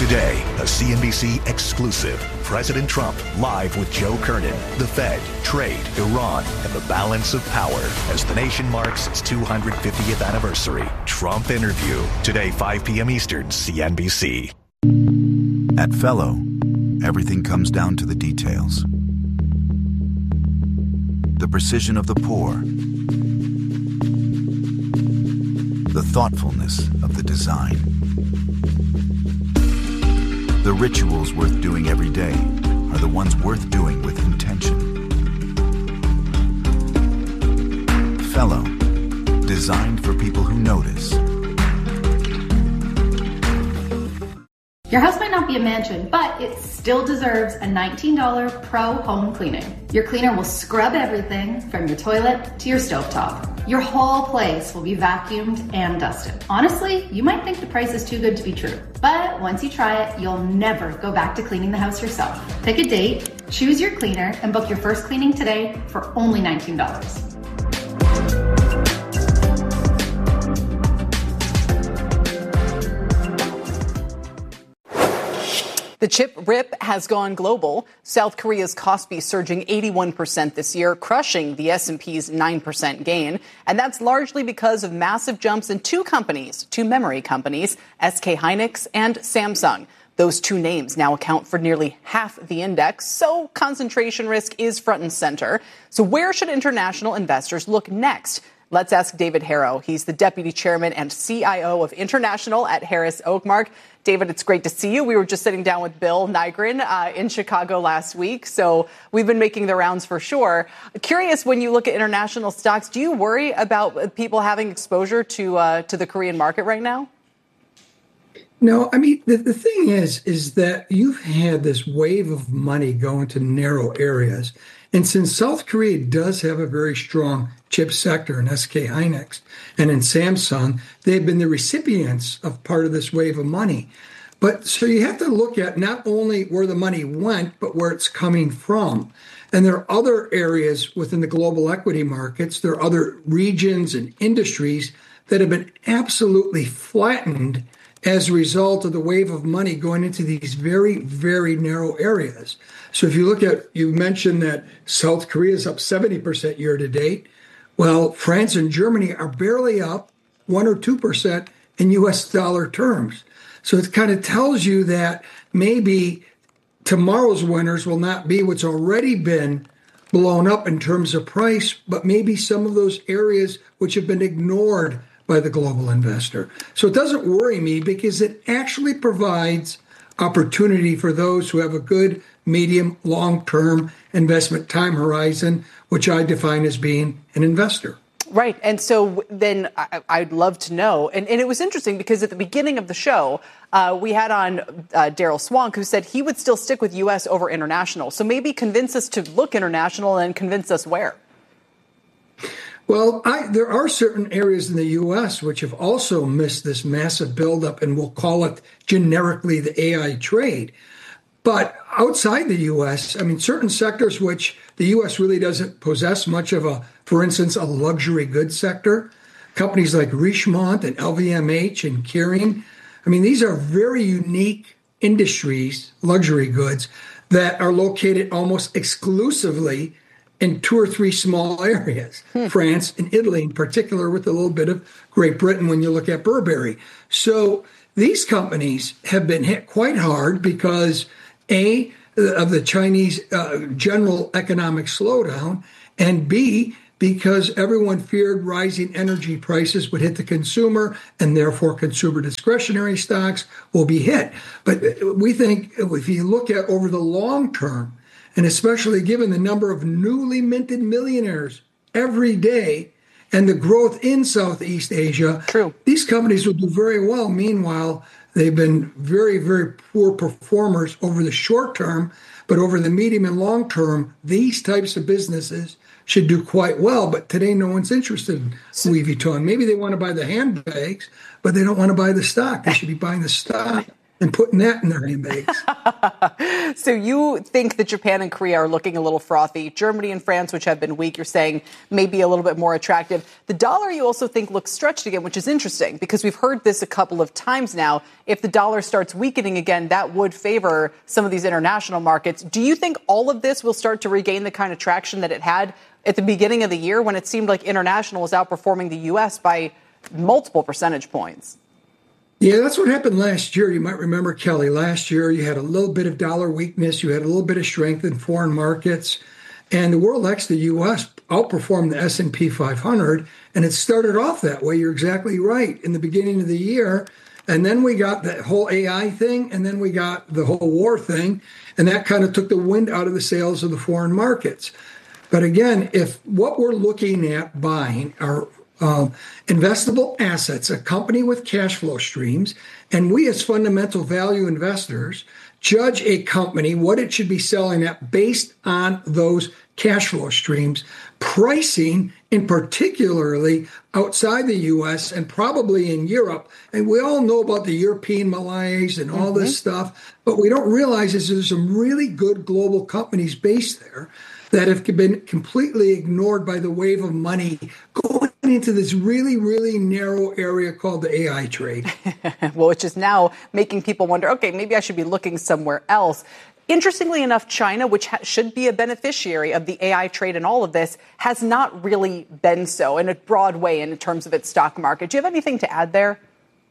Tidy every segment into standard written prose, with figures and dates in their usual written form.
Today, a CNBC exclusive. President Trump live with Joe Kernan, the Fed, trade, Iran, and the balance of power as the nation marks its 250th anniversary. Trump interview. Today, 5 p.m. Eastern, CNBC. At Fellow, everything comes down to the details. The precision of the pour. The thoughtfulness of the design. The rituals worth doing every day are the ones worth doing with intention. Fellow, designed for people who notice. Your house might not be a mansion, but it still deserves a $19 pro home cleaning. Your cleaner will scrub everything from your toilet to your stovetop. Your whole place will be vacuumed and dusted. Honestly, you might think the price is too good to be true, but once you try it, you'll never go back to cleaning the house yourself. Pick a date, choose your cleaner, and book your first cleaning today for only $19. The chip rip has gone global. South Korea's Kospi surging 81% this year, crushing the S&P's 9% gain. And that's largely because of massive jumps in two memory companies, SK Hynix and Samsung. Those two names now account for nearly half the index, so concentration risk is front and center. So where should international investors look next? Let's ask David Harrow. He's the deputy chairman and CIO of International at Harris Oakmark. David, it's great to see you. We were just sitting down with Bill Nygren in Chicago last week, so we've been making the rounds for sure. Curious, when you look at international stocks, do you worry about people having exposure to the Korean market right now? No, I mean, the thing is that you've had this wave of money go into narrow areas. And since South Korea does have a very strong chip sector in SK Hynix and in Samsung, they've been the recipients of part of this wave of money. But so you have to look at not only where the money went, but where it's coming from. And there are other areas within the global equity markets. There are other regions and industries that have been absolutely flattened as a result of the wave of money going into these very, very narrow areas. So if you look at, you mentioned that South Korea is up 70% year to date. Well, France and Germany are barely up 1 or 2% in US dollar terms. So it kind of tells you that maybe tomorrow's winners will not be what's already been blown up in terms of price, but maybe some of those areas which have been ignored by the global investor. So it doesn't worry me because it actually provides opportunity for those who have a good medium, long-term investment time horizon, which I define as being an investor. Right. And so then I'd love to know. And it was interesting because at the beginning of the show, we had on Daryl Swank, who said he would still stick with U.S. over international. So maybe convince us to look international and convince us where. Well, there are certain areas in the U.S. which have also missed this massive buildup, and we'll call it generically the AI trade. But outside the U.S., I mean, certain sectors which the U.S. really doesn't possess much of for instance, a luxury goods sector, companies like Richemont and LVMH and Kering. I mean, these are very unique industries, luxury goods, that are located almost exclusively in 2 or 3 small areas, France and Italy in particular, with a little bit of Great Britain when you look at Burberry. So these companies have been hit quite hard because, A, of the Chinese general economic slowdown, and B, because everyone feared rising energy prices would hit the consumer, and therefore consumer discretionary stocks will be hit. But we think if you look at over the long term, and especially given the number of newly minted millionaires every day and the growth in Southeast Asia, these companies will do very well. Meanwhile, they've been very, very poor performers over the short term, but over the medium and long term, these types of businesses should do quite well. But today, no one's interested in Louis Vuitton. Maybe they want to buy the handbags, but they don't want to buy the stock. They should be buying the stock and putting that in their handbags. So you think that Japan and Korea are looking a little frothy. Germany and France, which have been weak, you're saying maybe a little bit more attractive. The dollar you also think looks stretched again, which is interesting because we've heard this a couple of times now. If the dollar starts weakening again, that would favor some of these international markets. Do you think all of this will start to regain the kind of traction that it had at the beginning of the year when it seemed like international was outperforming the U.S. by multiple percentage points? Yeah, that's what happened last year. You might remember, Kelly, last year you had a little bit of dollar weakness. You had a little bit of strength in foreign markets. And the world ex the U.S. outperformed the S&P 500. And it started off that way. You're exactly right in the beginning of the year. And then we got the whole AI thing. And then we got the whole war thing. And that kind of took the wind out of the sails of the foreign markets. But again, if what we're looking at buying are investable assets, a company with cash flow streams, and we as fundamental value investors judge a company what it should be selling at based on those cash flow streams, pricing in particularly outside the U.S. and probably in Europe. And we all know about the European malaise and all this stuff, but we don't realize is there's some really good global companies based there that have been completely ignored by the wave of money going into this really, really narrow area called the AI trade. Well, which is now making people wonder, okay, maybe I should be looking somewhere else. Interestingly enough, China, which should be a beneficiary of the AI trade and all of this, has not really been so in a broad way in terms of its stock market. Do you have anything to add there?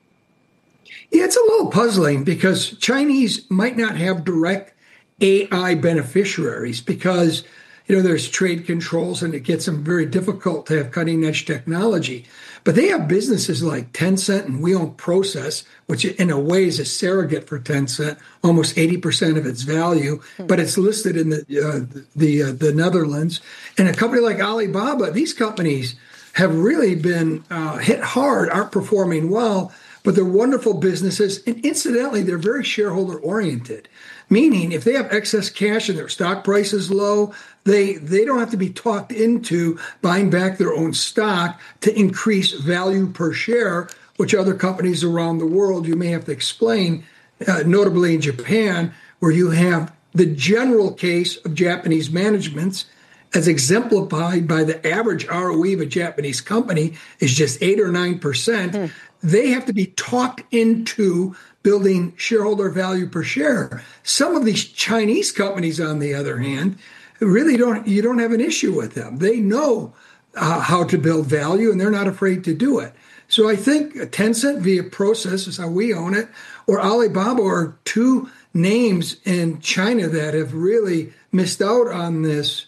Yeah, it's a little puzzling because Chinese might not have direct AI beneficiaries because there's trade controls and it gets them very difficult to have cutting edge technology. But they have businesses like Tencent and We Own Process, which in a way is a surrogate for Tencent, almost 80% of its value, but it's listed in the Netherlands. And a company like Alibaba, these companies have really been hit hard, aren't performing well, but they're wonderful businesses. And incidentally, they're very shareholder oriented. Meaning, if they have excess cash and their stock price is low, they don't have to be talked into buying back their own stock to increase value per share, which other companies around the world you may have to explain, notably in Japan, where you have the general case of Japanese managements as exemplified by the average ROE of a Japanese company is just 8 or 9%. They have to be talked into building shareholder value per share. Some of these Chinese companies, on the other hand, really you don't have an issue with them. They know how to build value and they're not afraid to do it. So I think Tencent via Process is how we own it, or Alibaba are two names in China that have really missed out on this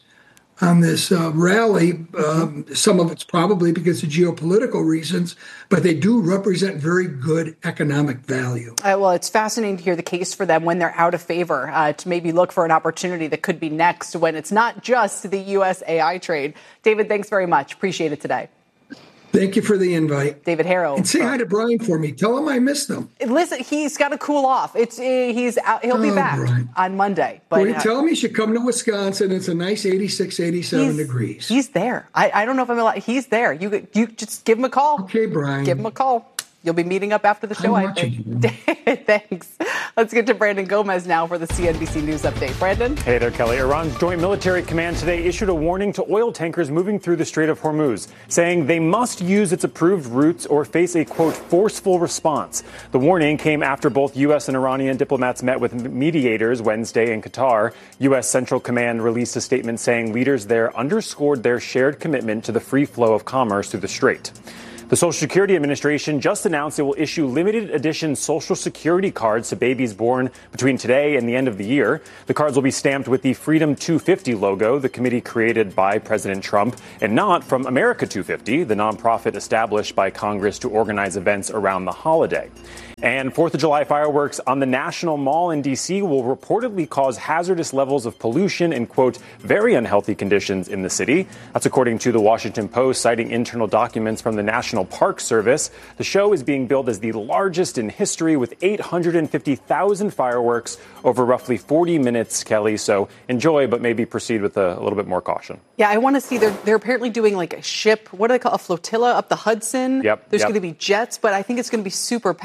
rally. Some of it's probably because of geopolitical reasons, but they do represent very good economic value. Well, it's fascinating to hear the case for them when they're out of favor, to maybe look for an opportunity that could be next when it's not just the U.S. AI trade. David, thanks very much. Appreciate it today. Thank you for the invite. David Harrow. And say hi to Brian for me. Tell him I missed him. Listen, he's got to cool off. He'll be back Brian. on Monday. But tell him he should come to Wisconsin. It's a nice 86, 87 degrees. He's there. I don't know if I'm allowed. He's there. You just give him a call. Okay, Brian. Give him a call. You'll be meeting up after the show, I think. Thanks. Let's get to Brandon Gomez now for the CNBC News Update. Brandon? Hey there, Kelly. Iran's Joint Military Command today issued a warning to oil tankers moving through the Strait of Hormuz, saying they must use its approved routes or face a, quote, forceful response. The warning came after both U.S. and Iranian diplomats met with mediators Wednesday in Qatar. U.S. Central Command released a statement saying leaders there underscored their shared commitment to the free flow of commerce through the strait. The Social Security Administration just announced it will issue limited edition Social Security cards to babies born between today and the end of the year. The cards will be stamped with the Freedom 250 logo, the committee created by President Trump, and not from America 250, the nonprofit established by Congress to organize events around the holiday. And 4th of July fireworks on the National Mall in D.C. will reportedly cause hazardous levels of pollution and, quote, very unhealthy conditions in the city. That's according to the Washington Post, citing internal documents from the National Park Service. The show is being billed as the largest in history with 850,000 fireworks over roughly 40 minutes, Kelly. So enjoy, but maybe proceed with a little bit more caution. Yeah, I want to see. They're apparently doing like a ship. What do they call a flotilla up the Hudson? Yep. There's going to be jets, but I think it's going to be super packed. I don't know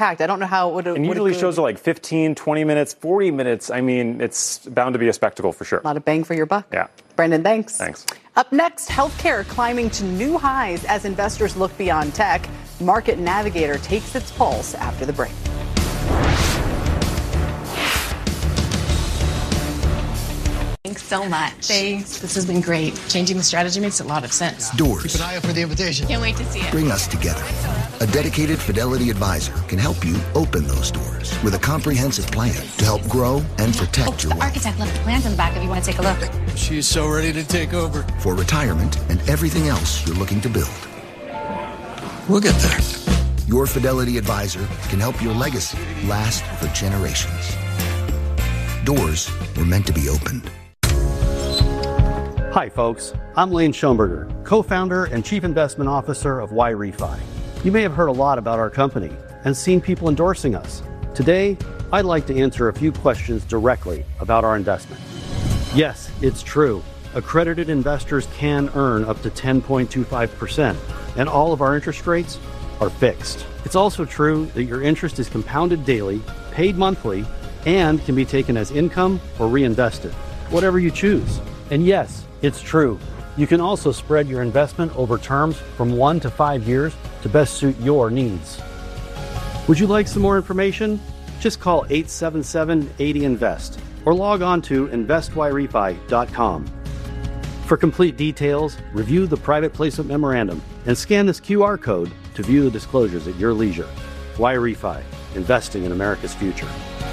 how it would. And usually shows are like 15, 20 minutes, 40 minutes. I mean, it's bound to be a spectacle for sure. A lot of bang for your buck. Yeah. Brendan, thanks. Thanks. Up next, healthcare climbing to new highs as investors look beyond tech. Market Navigator takes its pulse after the break. Thanks so much. Thanks. This has been great. Changing the strategy makes a lot of sense. Doors. Keep an eye out for the invitation. Can't wait to see it. Bring us together. A dedicated Fidelity advisor can help you open those doors with a comprehensive plan to help grow and protect your The wealth. architect left the plans in the back if you want to take a look. She's so ready to take over. For retirement and everything else you're looking to build. We'll get there. Your Fidelity advisor can help your legacy last for generations. Doors were meant to be opened. Hi, folks. I'm Lane Schoenberger, co-founder and chief investment officer of YRefi. You may have heard a lot about our company and seen people endorsing us. Today, I'd like to answer a few questions directly about our investment. Yes, it's true. Accredited investors can earn up to 10.25%, and all of our interest rates are fixed. It's also true that your interest is compounded daily, paid monthly, and can be taken as income or reinvested, whatever you choose. And yes, it's true. You can also spread your investment over terms from 1 to 5 years to best suit your needs. Would you like some more information? Just call 877-80-INVEST or log on to investYRefi.com. For complete details, review the private placement memorandum and scan this QR code to view the disclosures at your leisure. YRefi, investing in America's future.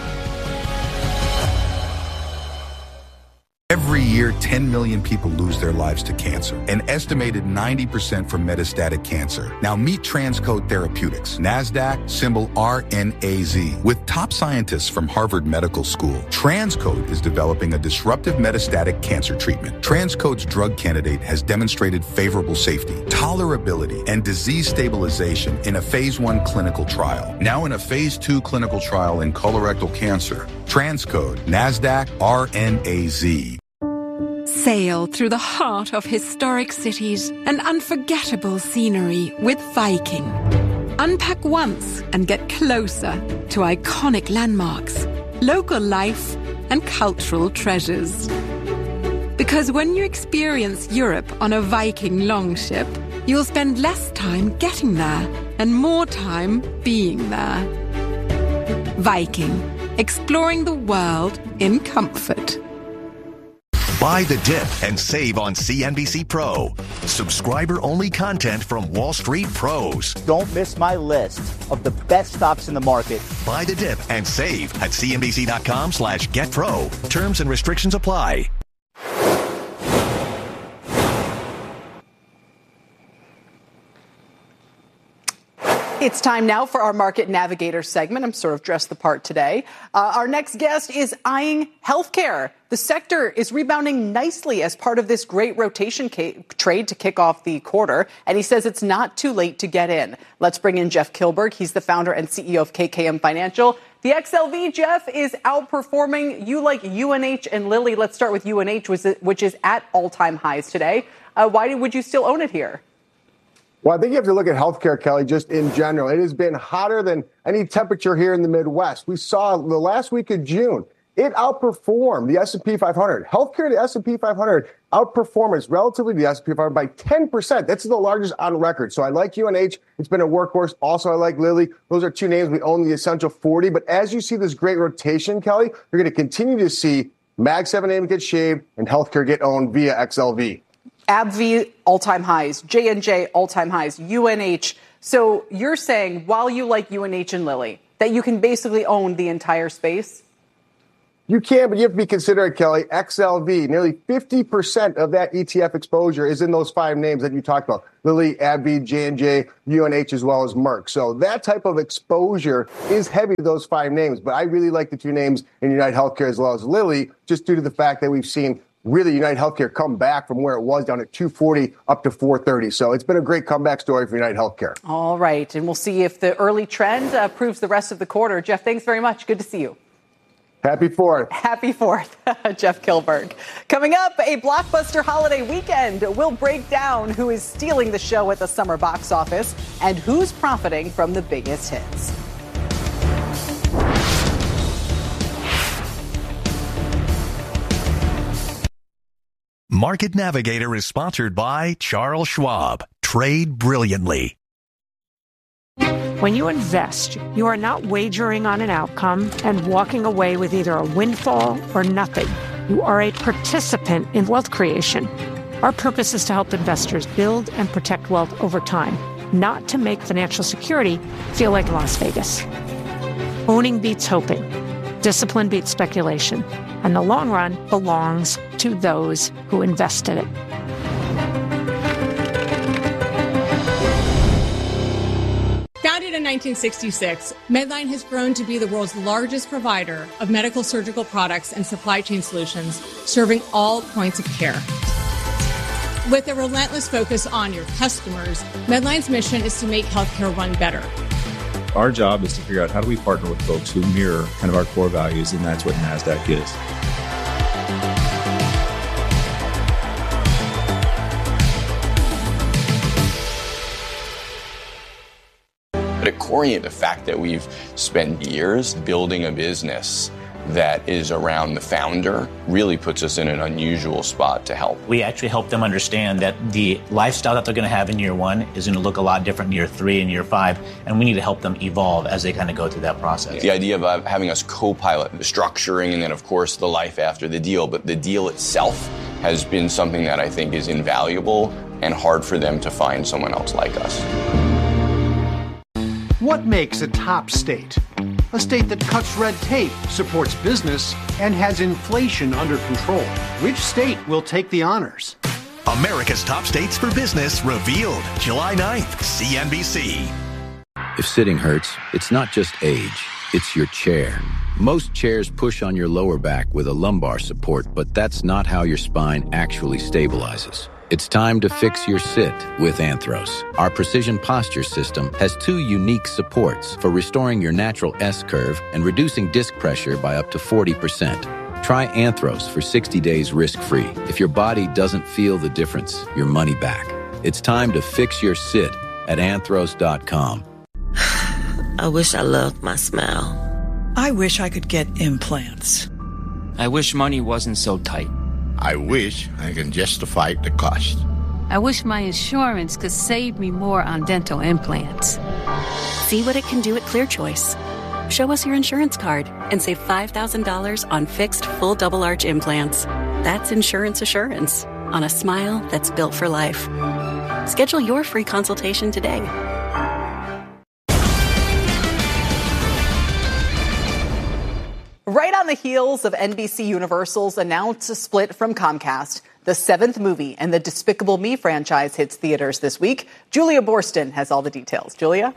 Every year, 10 million people lose their lives to cancer, an estimated 90% from metastatic cancer. Now meet Transcode Therapeutics, NASDAQ, symbol RNAZ. With top scientists from Harvard Medical School, Transcode is developing a disruptive metastatic cancer treatment. Transcode's drug candidate has demonstrated favorable safety, tolerability, and disease stabilization in a phase 1 clinical trial. Now in a phase 2 clinical trial in colorectal cancer. Transcode, NASDAQ, RNAZ. Sail through the heart of historic cities and unforgettable scenery with Viking. Unpack once and get closer to iconic landmarks, local life, and cultural treasures. Because when you experience Europe on a Viking longship, you'll spend less time getting there and more time being there. Viking, exploring the world in comfort. Buy the dip and save on CNBC Pro. Subscriber-only content from Wall Street pros. Don't miss my list of the best stocks in the market. Buy the dip and save at cnbc.com/getpro. Terms and restrictions apply. It's time now for our Market Navigator segment. I'm sort of dressed the part today. Our next guest is eyeing healthcare. The sector is rebounding nicely as part of this great rotation trade to kick off the quarter, and he says it's not too late to get in. Let's bring in Jeff Kilberg. He's the founder and CEO of KKM Financial. The XLV, Jeff, is outperforming. You like UNH and Lilly. Let's start with UNH, which is at all-time highs today. Why would you still own it here? Well, I think you have to look at healthcare, Kelly, just in general. It has been hotter than any temperature here in the Midwest. We saw the last week of June, it outperformed the S&P 500. Healthcare, the S&P 500 outperformance relatively to the S&P 500 by 10%. That's the largest on record. So I like UNH. It's been a workhorse. Also, I like Lilly. Those are two names we own the Essential 40. But as you see this great rotation, Kelly, you're going to continue to see Mag 7 name get shaved and healthcare get owned via XLV. AbbVie, all-time highs. J&J, all-time highs. UNH. So you're saying, while you like UNH and Lilly, that you can basically own the entire space? You can, but you have to be considerate, Kelly. XLV, nearly 50% of that ETF exposure is in those five names that you talked about. Lilly, AbbVie, J&J, UNH, as well as Merck. So that type of exposure is heavy to those five names. But I really like the two names in United Healthcare as well as Lilly, just due to the fact that we've seen really United Healthcare come back from where it was down at 240 up to 430. So it's been a great comeback story for United Healthcare. All right. And we'll see if the early trend proves the rest of the quarter. Jeff, thanks very much. Good to see you. Happy 4th. Happy 4th, Jeff Kilberg. Coming up, a blockbuster holiday weekend. We'll break down who is stealing the show at the summer box office and who's profiting from the biggest hits. Market Navigator is sponsored by Charles Schwab. Trade brilliantly. When you invest, you are not wagering on an outcome and walking away with either a windfall or nothing. You are a participant in wealth creation. Our purpose is to help investors build and protect wealth over time, not to make financial security feel like Las Vegas. Owning beats hoping. Discipline beats speculation. And the long run belongs to those who invest in it. Founded in 1966, Medline has grown to be the world's largest provider of medical surgical products and supply chain solutions, serving all points of care. With a relentless focus on your customers, Medline's mission is to make healthcare run better. Our job is to figure out how do we partner with folks who mirror kind of our core values, and that's what NASDAQ is. At Corient, the fact that we've spent years building a business that is around the founder really puts us in an unusual spot to help. We actually help them understand that the lifestyle that they're going to have in year one is going to look a lot different in year 3 and year 5, and we need to help them evolve as they kind of go through that process. The idea of having us co-pilot the structuring and then, of course, the life after the deal, but the deal itself has been something that I think is invaluable and hard for them to find someone else like us. What makes a top state? A state that cuts red tape, supports business, and has inflation under control. Which state will take the honors? America's Top States for Business revealed July 9th, CNBC. If sitting hurts, it's not just age, it's your chair. Most chairs push on your lower back with a lumbar support, but that's not how your spine actually stabilizes. It's time to fix your sit with Anthros. Our precision posture system has 2 unique supports for restoring your natural S-curve and reducing disc pressure by up to 40%. Try Anthros for 60 days risk-free. If your body doesn't feel the difference, your money back. It's time to fix your sit at anthros.com. I wish I loved my smile. I wish I could get implants. I wish money wasn't so tight. I wish I can justify the cost. I wish my insurance could save me more on dental implants. See what it can do at ClearChoice. Show us your insurance card and save $5,000 on fixed full double arch implants. That's insurance assurance on a smile that's built for life. Schedule your free consultation today. Right on the heels of NBC Universal's announced split from Comcast, the 7th movie in the Despicable Me franchise hits theaters this week. Julia Borston has all the details. Julia?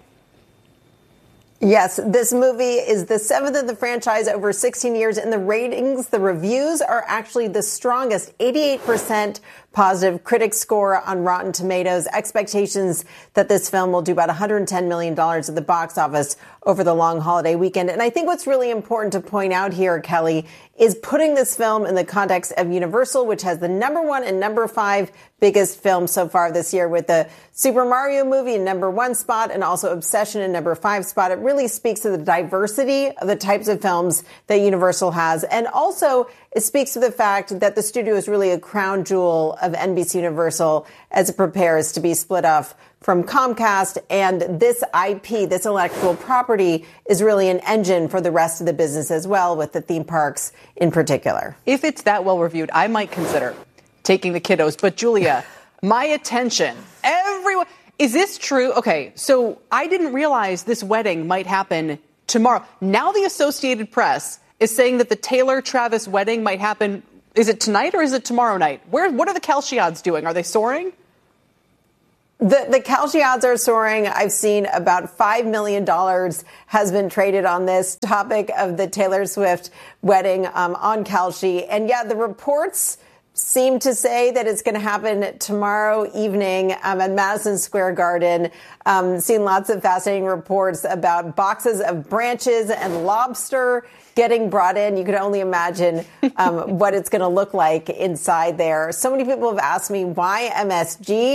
Yes, this movie is the 7th in the franchise over 16 years. And the ratings, the reviews are actually the strongest, 88% positive critic score on Rotten Tomatoes. Expectations that this film will do about $110 million at the box office over the long holiday weekend. And I think what's really important to point out here, Kelly, is putting this film in the context of Universal, which has the #1 and #5 biggest films so far this year, with the Super Mario movie in #1 spot and also Obsession in #5 spot. It really speaks to the diversity of the types of films that Universal has. And also it speaks to the fact that the studio is really a crown jewel of NBC Universal as it prepares to be split off from Comcast. And this IP, this intellectual property, is really an engine for the rest of the business as well, with the theme parks in particular. If it's that well reviewed, I might consider taking the kiddos. But Julia, my attention, everyone, is this true? Okay, so I didn't realize this wedding might happen tomorrow. Now the Associated Press is saying that the Taylor-Travis wedding might happen. Is it tonight or is it tomorrow night? What are the Kelce odds doing? Are they soaring? The Kelce odds are soaring. I've seen about $5 million has been traded on this topic of the Taylor Swift wedding on Kelce. And yeah, the reports seem to say that it's going to happen tomorrow evening at Madison Square Garden. Seen lots of fascinating reports about boxes of branches and lobster getting brought in. You can only imagine what it's going to look like inside there. So many people have asked me why MSG.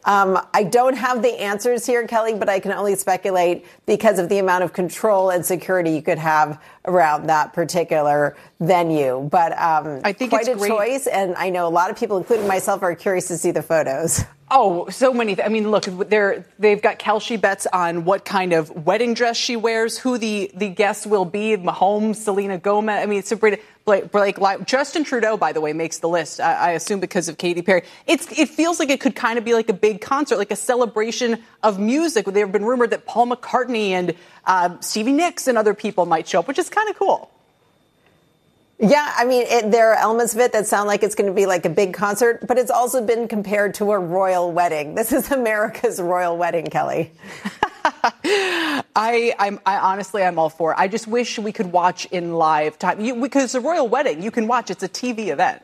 I don't have the answers here, Kelly, but I can only speculate because of the amount of control and security you could have around that particular venue. But I think quite a choice, and I know a lot of people, including myself, are curious to see the photos. Oh, so many. I mean, look, they've got Kelce bets on what kind of wedding dress she wears, who the guests will be, Mahomes, Selena Gomez. I mean, it's a Blake, Justin Trudeau, by the way, makes the list. I assume because of Katy Perry. It feels like it could kind of be like a big concert, like a celebration of music. There have been rumored that Paul McCartney and Stevie Nicks and other people might show up, which is kind of cool. Yeah, I mean, there are elements of it that sound like it's going to be like a big concert, but it's also been compared to a royal wedding. This is America's royal wedding, Kelly. I honestly, I'm all for it. I just wish we could watch in live time because the royal wedding, you can watch. It's a TV event.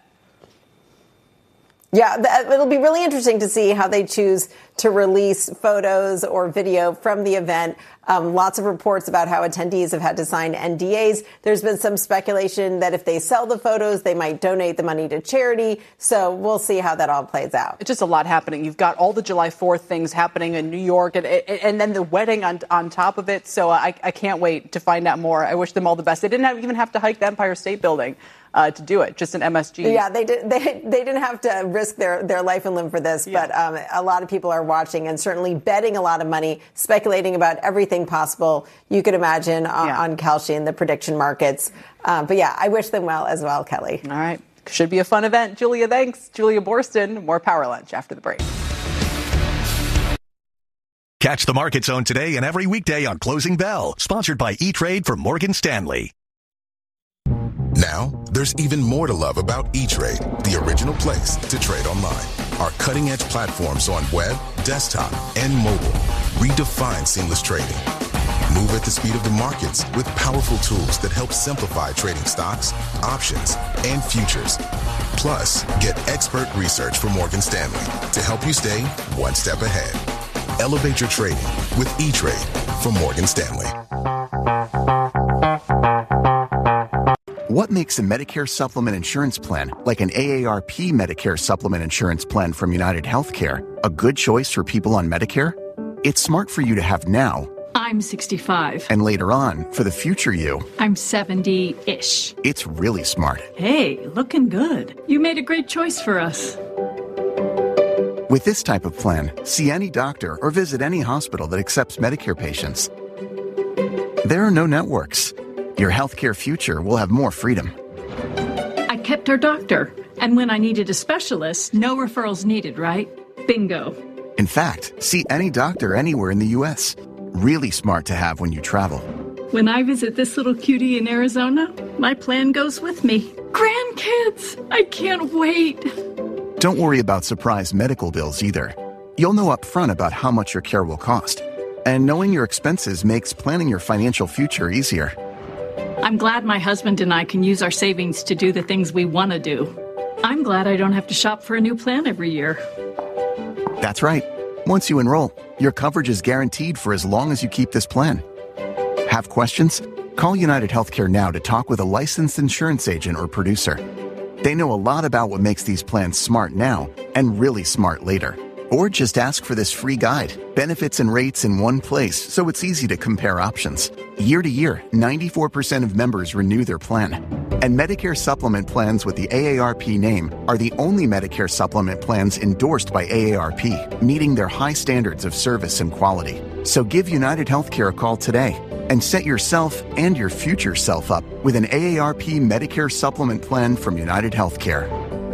Yeah, it'll be really interesting to see how they choose to release photos or video from the event. Lots of reports about how attendees have had to sign NDAs. There's been some speculation that if they sell the photos, they might donate the money to charity. So we'll see how that all plays out. It's just a lot happening. You've got all the July 4th things happening in New York and then the wedding on top of it. So I can't wait to find out more. I wish them all the best. They didn't even have to hike the Empire State Building to do it, just an MSG. Yeah, they didn't have to risk their life and limb for this, but a lot of people are watching and certainly betting a lot of money, speculating about everything possible you could imagine on Kelce and the prediction markets. But yeah, I wish them well as well, Kelly. All right. Should be a fun event. Julia, thanks. Julia Boorstin, more Power Lunch after the break. Catch the Market Zone today and every weekday on Closing Bell, sponsored by E-Trade from Morgan Stanley. Now, there's even more to love about E-Trade, the original place to trade online. Our cutting-edge platforms on web, desktop, and mobile redefine seamless trading. Move at the speed of the markets with powerful tools that help simplify trading stocks, options, and futures. Plus, get expert research from Morgan Stanley to help you stay one step ahead. Elevate your trading with E-Trade from Morgan Stanley. What makes a Medicare supplement insurance plan, like an AARP Medicare supplement insurance plan from United Healthcare, a good choice for people on Medicare? It's smart for you to have now. I'm 65. And later on, for the future you. I'm 70-ish. It's really smart. Hey, looking good. You made a great choice for us. With this type of plan, see any doctor or visit any hospital that accepts Medicare patients. There are no networks. Your healthcare future will have more freedom. I kept our doctor. And when I needed a specialist, no referrals needed, right? Bingo. In fact, see any doctor anywhere in the U.S. Really smart to have when you travel. When I visit this little cutie in Arizona, my plan goes with me. Grandkids! I can't wait. Don't worry about surprise medical bills either. You'll know up front about how much your care will cost. And knowing your expenses makes planning your financial future easier. I'm glad my husband and I can use our savings to do the things we want to do. I'm glad I don't have to shop for a new plan every year. That's right. Once you enroll, your coverage is guaranteed for as long as you keep this plan. Have questions? Call United Healthcare now to talk with a licensed insurance agent or producer. They know a lot about what makes these plans smart now and really smart later. Or just ask for this free guide, benefits and rates in one place, so it's easy to compare options. Year to year, 94% of members renew their plan. And Medicare supplement plans with the AARP name are the only Medicare supplement plans endorsed by AARP, meeting their high standards of service and quality. So give United Healthcare a call today and set yourself and your future self up with an AARP Medicare supplement plan from United Healthcare.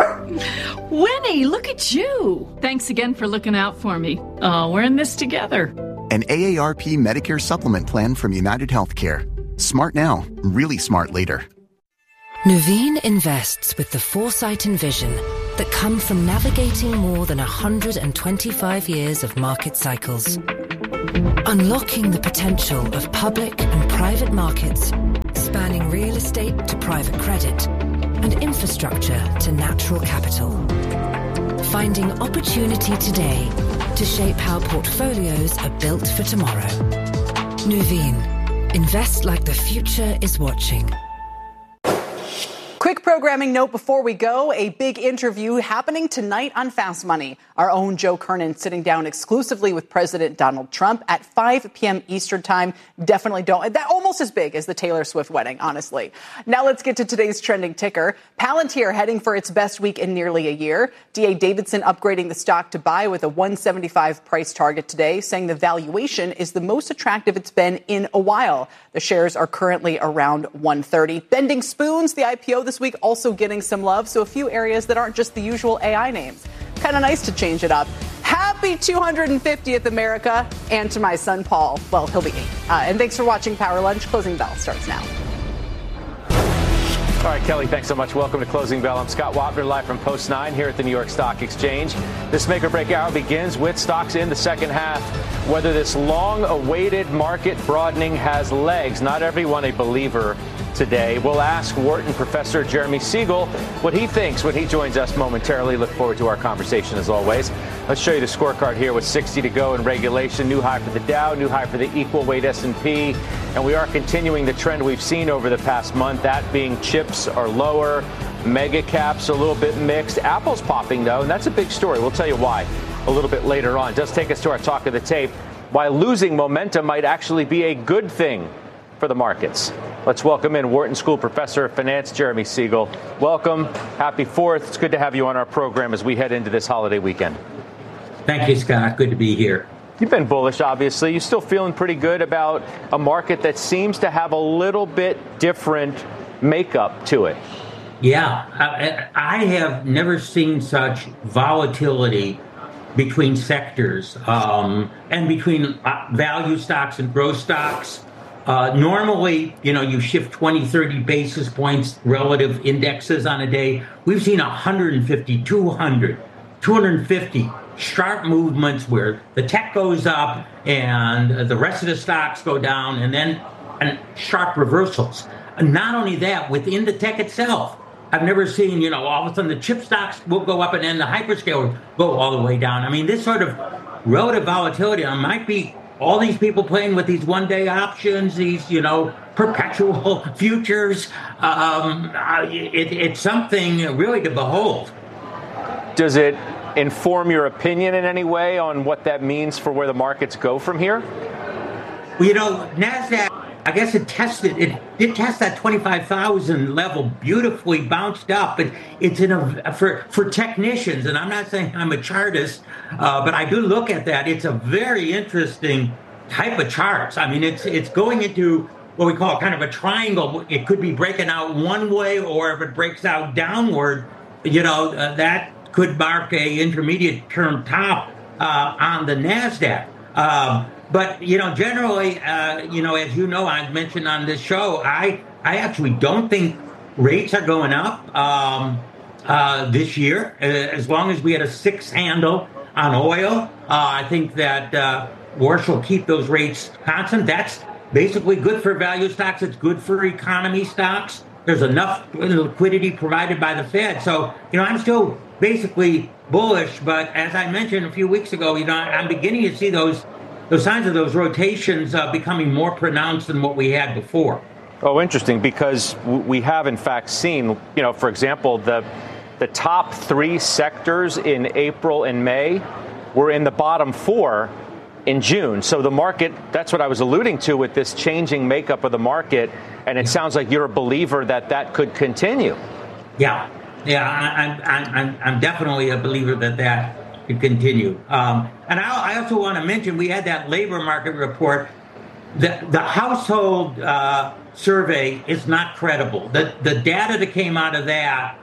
Winnie, look at you. Thanks again for looking out for me. Oh, we're in this together. An AARP Medicare supplement plan from United Healthcare. Smart now, really smart later. Nuveen invests with the foresight and vision that come from navigating more than 125 years of market cycles. Unlocking the potential of public and private markets, spanning real estate to private credit, and infrastructure to natural capital. Finding opportunity today to shape how portfolios are built for tomorrow. Nuveen. Invest like the future is watching. Quick programming note before we go. A big interview happening tonight on Fast Money. Our own Joe Kernan sitting down exclusively with President Donald Trump at 5 p.m. Eastern time. Definitely don't. That almost as big as the Taylor Swift wedding, honestly. Now let's get to today's trending ticker. Palantir heading for its best week in nearly a year. D.A. Davidson upgrading the stock to buy with a 175 price target today, saying the valuation is the most attractive it's been in a while. The shares are currently around 130. Bending Spoons, the IPO this week, also getting some love. So a few areas that aren't just the usual AI names. Kind of nice to change it up. Happy 250th, America. And to my son, Paul. Well, he'll be 8. And thanks for watching Power Lunch. Closing bell starts now. All right, Kelly, thanks so much. Welcome to Closing Bell. I'm Scott Wapner, live from Post 9 here at the New York Stock Exchange. This make or break hour begins with stocks in the second half. Whether this long-awaited market broadening has legs, not everyone a believer today. We'll ask Wharton professor Jeremy Siegel what he thinks when he joins us momentarily. Look forward to our conversation as always. Let's show you the scorecard here with 60 to go in regulation. New high for the Dow, new high for the equal weight S&P. And we are continuing the trend we've seen over the past month, that being chips are lower, mega caps a little bit mixed. Apple's popping, though, and that's a big story. We'll tell you why a little bit later on. It does take us to our talk of the tape, why losing momentum might actually be a good thing for the markets. Let's welcome in Wharton School Professor of Finance, Jeremy Siegel. Welcome. Happy 4th. It's good to have you on our program as we head into this holiday weekend. Thank you, Scott. Good to be here. You've been bullish, obviously. You're still feeling pretty good about a market that seems to have a little bit different makeup to it. Yeah, I have never seen such volatility between sectors and between value stocks and growth stocks. Normally, you shift 20, 30 basis points relative indexes on a day. We've seen 150, 200, 250 sharp movements where the tech goes up and the rest of the stocks go down, and sharp reversals. And not only that, within the tech itself, I've never seen, all of a sudden the chip stocks will go up and then the hyperscalers go all the way down. I mean, this sort of relative volatility might be all these people playing with these one-day options, these, perpetual futures. It's something really to behold. Does it inform your opinion in any way on what that means for where the markets go from here? Well, NASDAQ, I guess it did test that 25,000 level, beautifully bounced up, but it's for technicians, and I'm not saying I'm a chartist, but I do look at that. It's a very interesting type of charts. I mean, it's going into what we call kind of a triangle. It could be breaking out one way, or if it breaks out downward, that could mark a intermediate term top on the NASDAQ. But, generally, as I've mentioned on this show, I actually don't think rates are going up this year. As long as we had a 6 handle on oil, I think that Warsh will keep those rates constant. That's basically good for value stocks. It's good for economy stocks. There's enough liquidity provided by the Fed. So, I'm still basically bullish, but as I mentioned a few weeks ago, I'm beginning to see those signs of those rotations becoming more pronounced than what we had before. Oh, interesting, because we have in fact seen, for example, the top 3 sectors in April and May were in the bottom 4 in June. So the market, that's what I was alluding to with this changing makeup of the market, and it sounds like you're a believer that could continue. Yeah, I'm definitely a believer that could continue. And I also want to mention, we had that labor market report. The household survey is not credible. The data that came out of that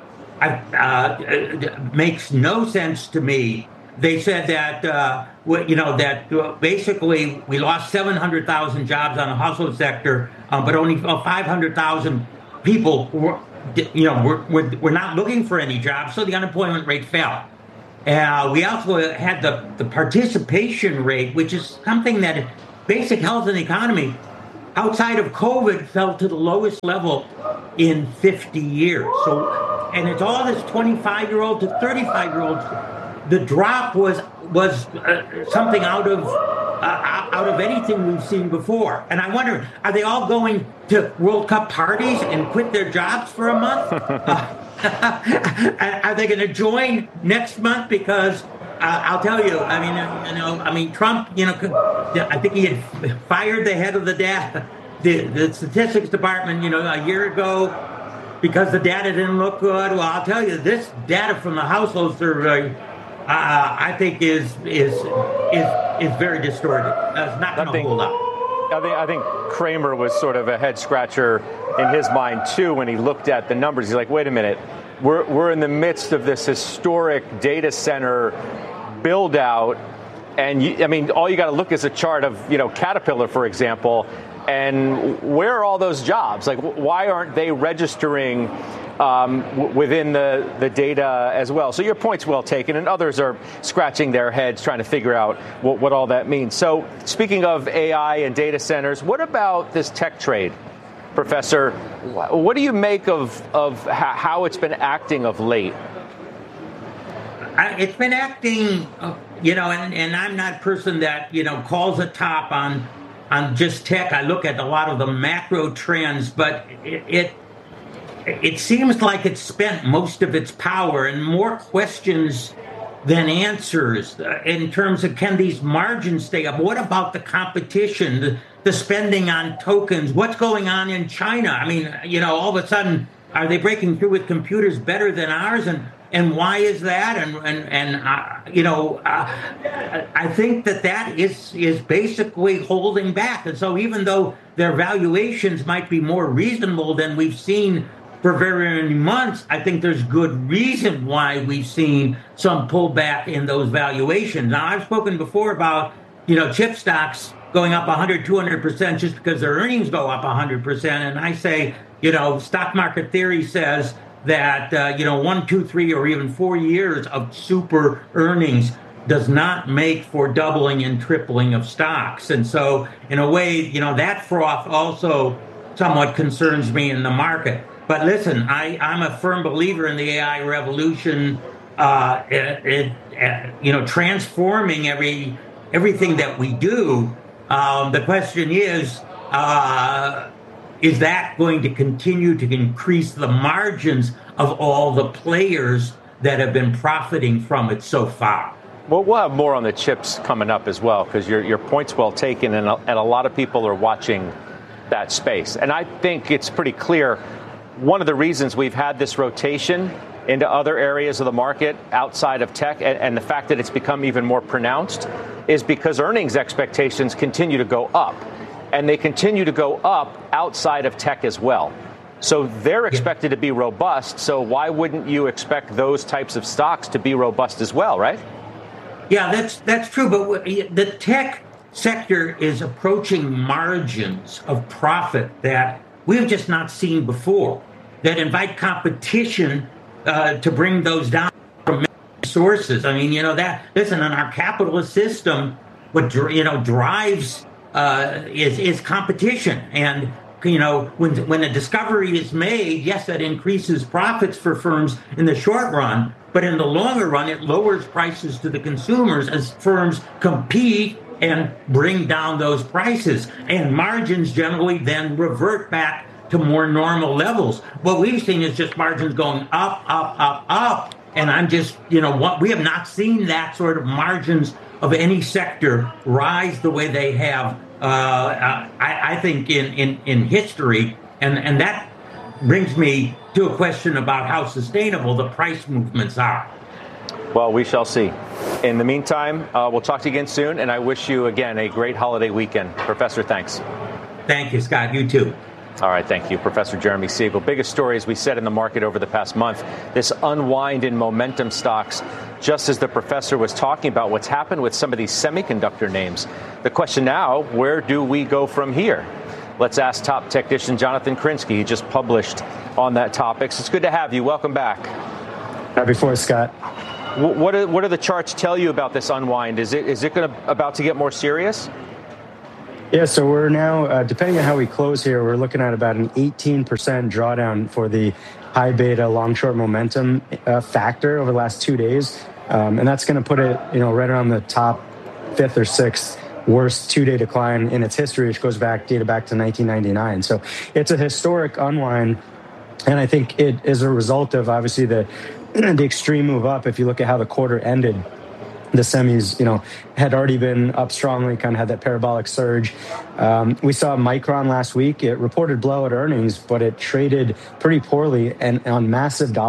makes no sense to me. They said that basically we lost 700,000 jobs on the household sector, but only 500,000 people we're not looking for any jobs, so the unemployment rate fell. We also had the participation rate, which is something that basic health in the economy, outside of COVID, fell to the lowest level in 50 years. So, and it's all this 25-year-old to 35-year-olds. The drop was something out of out of anything we've seen before. And I wonder, are they all going to World Cup parties and quit their jobs for a month? Are they going to join next month? Because I'll tell you, I mean, Trump, I think he had fired the head of the statistics department, a year ago because the data didn't look good. Well, I'll tell you, this data from the household survey, I think is very distorted. It's not going to hold up. I think Cramer was sort of a head scratcher in his mind too when he looked at the numbers. He's like, wait a minute, we're in the midst of this historic data center build out, and all you got to look is a chart of Caterpillar, for example, and where are all those jobs? Like, why aren't they registering within the data as well? So your point's well taken, and others are scratching their heads trying to figure out what all that means. So speaking of AI and data centers, what about this tech trade, Professor? What do you make of how it's been acting of late? It's been acting, and I'm not a person that, calls a top on just tech. I look at a lot of the macro trends, but it seems like it's spent most of its power and more questions than answers in terms of, can these margins stay up? What about the competition, the spending on tokens? What's going on in China? I mean, all of a sudden, are they breaking through with computers better than ours? And why is that? I think that is basically holding back. And so even though their valuations might be more reasonable than we've seen for very many months, I think there's good reason why we've seen some pullback in those valuations. Now, I've spoken before about, chip stocks going up 100, 200% just because their earnings go up 100%. And I say, stock market theory says that, 1, 2, 3, or even 4 years of super earnings does not make for doubling and tripling of stocks. And so, in a way, that froth also somewhat concerns me in the market. But listen, I'm a firm believer in the AI revolution, transforming everything that we do. The question is that going to continue to increase the margins of all the players that have been profiting from it so far? Well, we'll have more on the chips coming up as well, because your point's well taken, and a lot of people are watching that space. And I think it's pretty clear one of the reasons we've had this rotation into other areas of the market outside of tech, and the fact that it's become even more pronounced, is because earnings expectations continue to go up. And they continue to go up outside of tech as well. So they're expected to be robust. So why wouldn't you expect those types of stocks to be robust as well, right? Yeah, that's true. But the tech sector is approaching margins of profit that we've just not seen before, that invite competition to bring those down from many sources. I mean, listen, in our capitalist system, what drives is competition. And, when a discovery is made, yes, that increases profits for firms in the short run, but in the longer run, it lowers prices to the consumers as firms compete and bring down those prices. And margins generally then revert back to more normal levels. What we've seen is just margins going up, up, up, up. And I'm just, we have not seen that sort of margins of any sector rise the way they have, I think, in history. And that brings me to a question about how sustainable the price movements are. Well, we shall see. In the meantime, we'll talk to you again soon, and I wish you, again, a great holiday weekend. Professor, thanks. Thank you, Scott. You too. All right, thank you, Professor Jeremy Siegel. Biggest story, as we said, in the market over the past month, this unwind in momentum stocks, just as the professor was talking about what's happened with some of these semiconductor names. The question now, where do we go from here? Let's ask top technician Jonathan Krinsky. He just published on that topic. So it's good to have you. Welcome back. Happy 4th, Scott. What do the charts tell you about this unwind? Is it about to get more serious? Yeah, so we're now, depending on how we close here, we're looking at about an 18% drawdown for the high beta long short momentum factor over the last 2 days. And that's going to put it, right around the top 5th or 6th worst two-day decline in its history, which goes back to 1999. So it's a historic unwind. And I think it is a result of, obviously, the extreme move up. If you look at how the quarter ended, the semis, had already been up strongly, kind of had that parabolic surge. We saw Micron last week. It reported blowout earnings, but it traded pretty poorly and on massive dollar